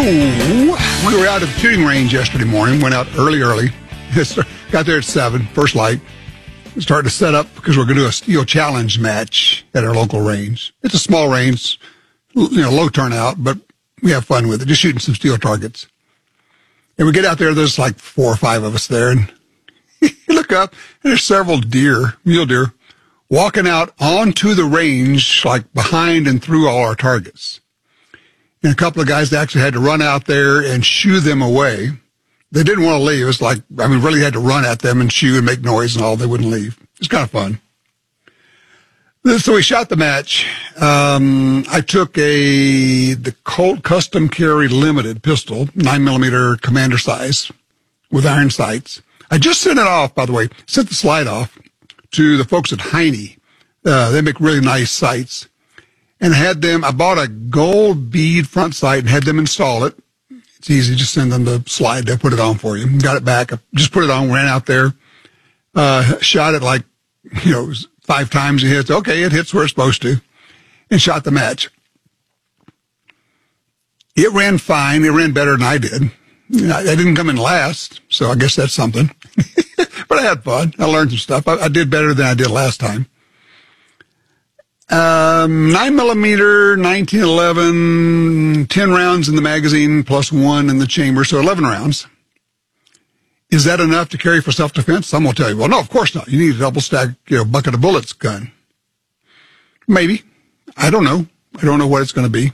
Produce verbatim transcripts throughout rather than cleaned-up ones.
we were out at the shooting range yesterday morning, went out early, early. Got there at seven, first light. Started to set up because we're going to do a steel challenge match at our local range. It's a small range, you know, low turnout, but we have fun with it, just shooting some steel targets. And we get out there, there's like four or five of us there, and you look up, and there's several deer, mule deer, walking out onto the range, like behind and through all our targets. And a couple of guys actually had to run out there and shoo them away. They didn't want to leave. It was like, I mean, really had to run at them and shoo and make noise and all. They wouldn't leave. It was kind of fun. So we shot the match. Um, I took a, the Colt Custom Carry Limited pistol, nine millimeter commander size with iron sights. I just sent it off, by the way, sent the slide off to the folks at Heine. Uh, they make really nice sights. And had them, I bought a gold bead front sight and had them install it. It's easy, just send them the slide, they'll put it on for you. Got it back, I just put it on, ran out there, uh, shot it like, you know, five times it hits. Okay, it hits where it's supposed to, and shot the match. It ran fine, it ran better than I did. I, I didn't come in last, so I guess that's something. But I had fun, I learned some stuff. I, I did better than I did last time. Um, nine millimeter, nineteen eleven, ten rounds in the magazine plus one in the chamber, so eleven rounds. Is that enough to carry for self-defense? Some will tell you, well, no, of course not. You need a double stack, you know, bucket of bullets gun. Maybe. I don't know. I don't know what it's going to be.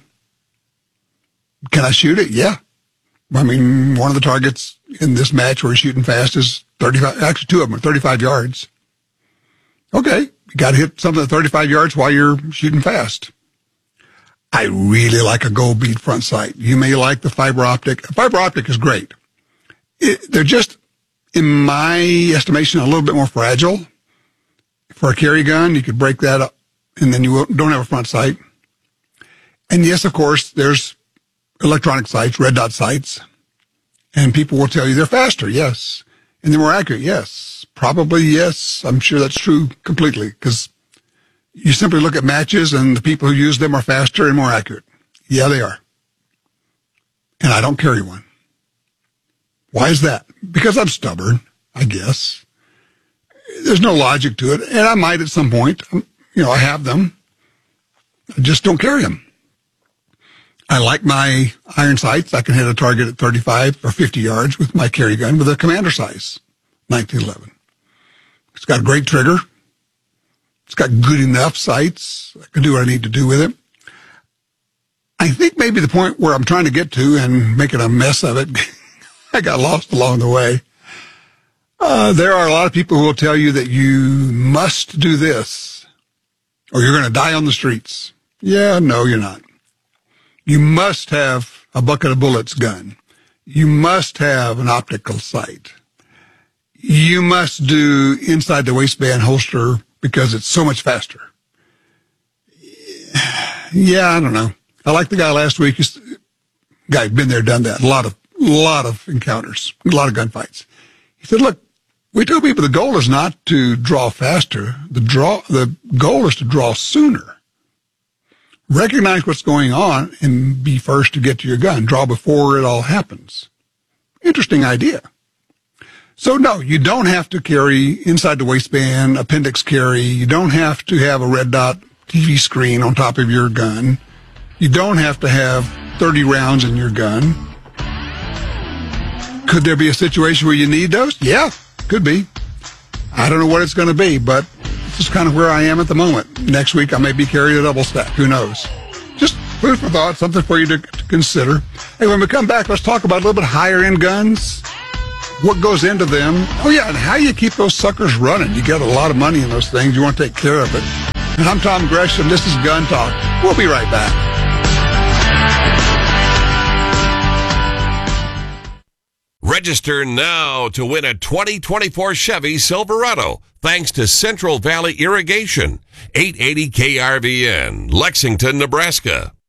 Can I shoot it? Yeah. I mean, one of the targets in this match where we're shooting fast is thirty-five, actually two of them are thirty-five yards. Okay. You got to hit something at thirty-five yards while you're shooting fast. I really like a gold bead front sight. You may like the fiber optic. Fiber optic is great. It, they're just, in my estimation, a little bit more fragile. For a carry gun, you could break that up, and then you don't have a front sight. And yes, of course, there's electronic sights, red dot sights, and people will tell you they're faster, yes. And they're more accurate, yes. Probably, yes. I'm sure that's true completely, because you simply look at matches and the people who use them are faster and more accurate. Yeah, they are. And I don't carry one. Why is that? Because I'm stubborn, I guess. There's no logic to it, and I might at some point. You know, I have them. I just don't carry them. I like my iron sights. I can hit a target at thirty-five or fifty yards with my carry gun with a commander size, nineteen eleven. It's got a great trigger. It's got good enough sights. I can do what I need to do with it. I think maybe the point where I'm trying to get to and making a mess of it, I got lost along the way. Uh, there are a lot of people who will tell you that you must do this or you're going to die on the streets. Yeah, no, you're not. You must have a bucket of bullets gun. You must have an optical sight. You must do inside the waistband holster because it's so much faster. Yeah, I don't know. I like the guy last week. He's, guy been there, done that. A lot of, lot of encounters, a lot of gunfights. He said, look, we tell people the goal is not to draw faster. The draw, the goal is to draw sooner. Recognize what's going on and be first to get to your gun. Draw before it all happens. Interesting idea. So no, you don't have to carry inside the waistband, appendix carry. You don't have to have a red dot T V screen on top of your gun. You don't have to have thirty rounds in your gun. Could there be a situation where you need those? Yeah, could be. I don't know what it's going to be, but this is kind of where I am at the moment. Next week, I may be carrying a double stack. Who knows? Just food for thought, something for you to, to consider. Hey, when we come back, let's talk about a little bit higher end guns. What goes into them. Oh, yeah, and how you keep those suckers running. You got a lot of money in those things. You want to take care of it. And I'm Tom Gresham. This is Gun Talk. We'll be right back. Register now to win a twenty twenty-four Chevy Silverado, thanks to Central Valley Irrigation, eight eighty K R V N, Lexington, Nebraska.